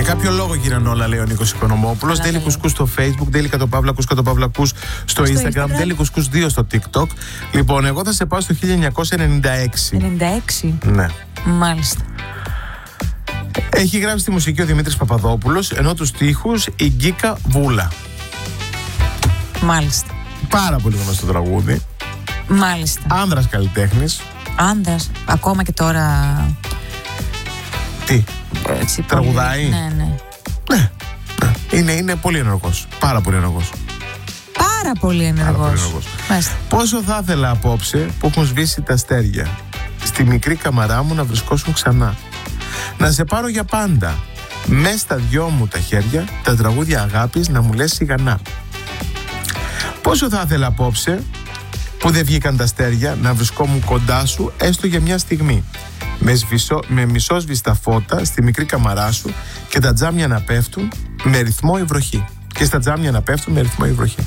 Για κάποιο λόγο γίνανε όλα, λέει ο Νίκος Οικονομόπουλος. Daily Κουσκούς στο Facebook, Daily Κατοπαύλακους στο Instagram, Daily Κουσκούς 2 στο TikTok. Λοιπόν, εγώ θα σε πάω στο 1996. 96. Ναι. Μάλιστα. Έχει γράψει τη μουσική ο Δημήτρης Παπαδόπουλος, ενώ τους στίχους η Γκίκα Βούλα. Μάλιστα. Πάρα πολύ γνωστό τραγούδι. Μάλιστα. Άνδρας καλλιτέχνης. Άνδρας, ακόμα και τώρα. Τι, έτσι, τραγουδάει. Ναι. Είναι πολύ ενεργός. Πάρα πολύ ενεργός. Πάρα πολύ ενεργός. Πόσο θα ήθελα απόψε που έχουν σβήσει τα αστέρια, στη μικρή καμαρά μου να βρισκόσουν ξανά. Να σε πάρω για πάντα, μες στα δυο μου τα χέρια, τα τραγούδια αγάπης να μου λες σιγανά. Πόσο θα ήθελα απόψε που δεν βγήκαν τα αστέρια να βρισκόμουν κοντά σου έστω για μια στιγμή, με μισόσβηστα φώτα στη μικρή καμαρά σου και τα τζάμια να πέφτουν με ρυθμό η βροχή. Και στα τζάμια να πέφτουν με ρυθμό η βροχή.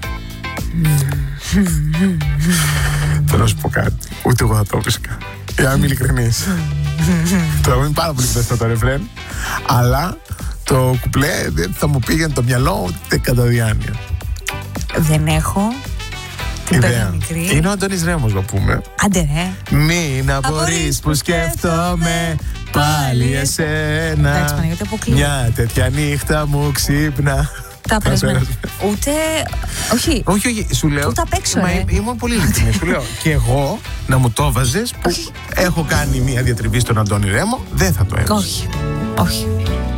Θέλω να σου πω κάτι. Ούτε εγώ θα το έπισκα. Για να είμαι ειλικρινής. Το είναι πάρα πολύ κοντά το ρεφρέν, αλλά το κουπλέ δεν θα μου πήγαινε το μυαλό ούτε κατά διάνοια. Δεν έχω ιδέα. Είναι ο Αντώνης Ρέμος, να πούμε. Άντε ρε. Μην απορείς που σκέφτομαι πάλι εσένα. Εντάξει, Παναγιώτη, αποκλείω. Μια τέτοια νύχτα μου ξύπνα. Τα περασμένα. Ούτε. Όχι, σου λέω. Ούτε απ' έξω. Ήμουν πολύ ειλικρινής. Σου λέω. Και εγώ να μου το βάζες που έχω κάνει μια διατριβή στον Αντώνη Ρέμο, δεν θα το έβαζα. Όχι.